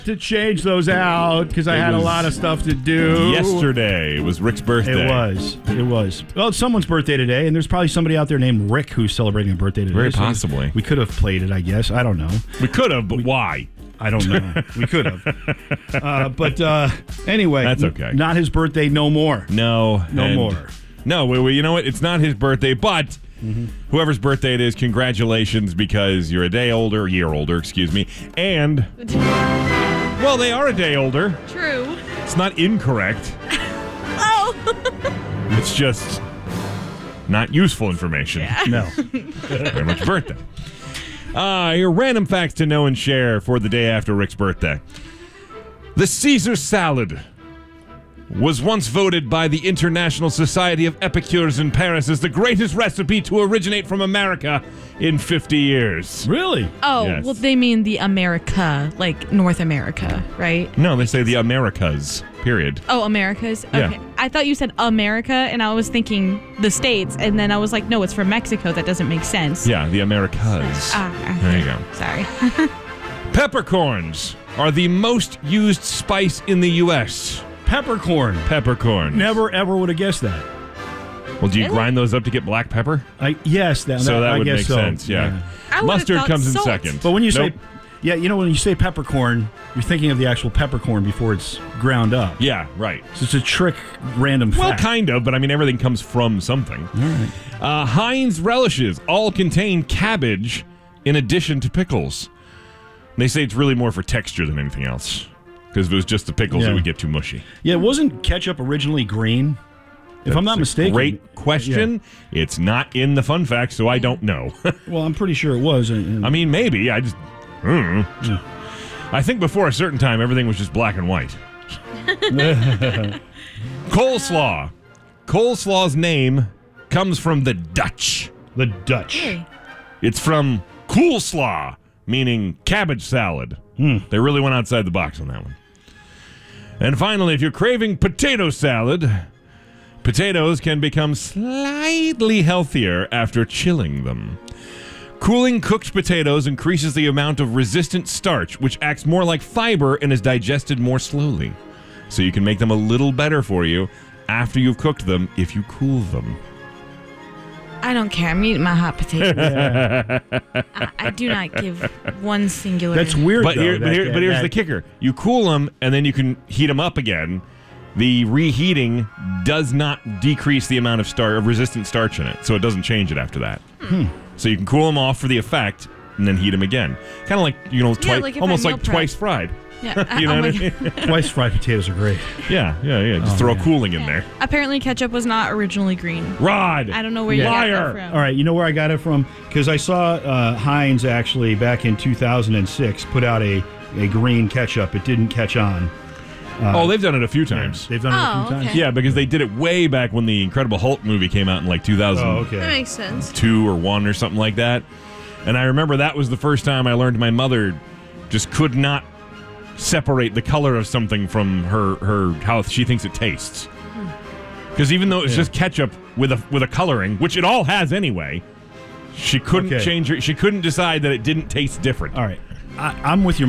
to change those out because I had a lot of stuff to do. Yesterday was Rick's birthday. It was. Well, it's someone's birthday today, and there's probably somebody out there named Rick who's celebrating a birthday today. Very possibly. We could have played it, I guess. I don't know. We could have, but why? I don't know. We could have. But anyway. That's okay. Not his birthday no more. No more. No, you know what? It's not his birthday, but whoever's birthday it is, congratulations because you're a year older, excuse me. And, well, they are a day older. True. It's not incorrect. Oh. It's just not useful information. Yeah. No. Very much birthday. Your random facts to know and share for the day after Rick's birthday. The Caesar salad was once voted by the International Society of Epicures in Paris as the greatest recipe to originate from America in 50 years. Really? Oh, Yes. well, they mean the America, like North America, right? No, they say the Americas, period. Oh, Americas? Okay. Yeah. I thought you said America, and I was thinking the States, and then I was like, no, it's from Mexico. That doesn't make sense. Yeah, the Americas. There you go. Sorry. Peppercorns are the most used spice in the U.S. Peppercorn. Peppercorns. Never, ever would have guessed that. Well, do you Really? grind those up to get black pepper? Yes. So that I would guess make so. sense, yeah. I would've Mustard thought comes in salt. second. But when you Nope. when you say peppercorn, you're thinking of the actual peppercorn before it's ground up. Yeah, right. So it's a trick random Well, fact. kind of, but I mean, everything comes from something. All right. Heinz relishes all contain cabbage in addition to pickles. They say it's really more for texture than anything else. Because if it was just the pickles, Yeah. it would get too mushy. Yeah, wasn't ketchup originally green? If I'm not mistaken. Great question. Yeah. It's not in the fun facts, so I don't know. Well, I'm pretty sure it was. I mean, maybe. I just... I think before a certain time, everything was just black and white. Coleslaw. Coleslaw's name comes from the Dutch. The Dutch. Hey. It's from coolslaw, meaning cabbage salad. They really went outside the box on that one. And finally, if you're craving potato salad, potatoes can become slightly healthier after chilling them. Cooling cooked potatoes increases the amount of resistant starch, which acts more like fiber and is digested more slowly. So you can make them a little better for you after you've cooked them if you cool them. I don't care. I'm eating my hot potatoes. I do not give one singular... That's weird, But though. here's the kicker. You cool them, and then you can heat them up again. The reheating does not decrease the amount of resistant starch in it, so it doesn't change it after that. So you can cool them off for the effect, and then heat them again. Kind of like, like if almost I like meal prep. twice fried. Yeah. You know oh what I my mean? God. Twice fried potatoes are great. Yeah. Just throw cooling in there. Apparently, ketchup was not originally green. Rod! I don't know where you got Liar! that from. All right, you know where I got it from? Because I saw Heinz actually back in 2006 put out a green ketchup. It didn't catch on. They've done it a few times. They've done it a Oh, few times. okay. Yeah, because they did it way back when the Incredible Hulk movie came out in like 2002 Oh, okay. That makes sense. or 1 or something like that. And I remember that was the first time I learned my mother just could not separate the color of something from her how she thinks it tastes. Because even though it's just ketchup with a coloring, which it all has anyway, she couldn't change her. She couldn't decide that it didn't taste different. All right. I'm with your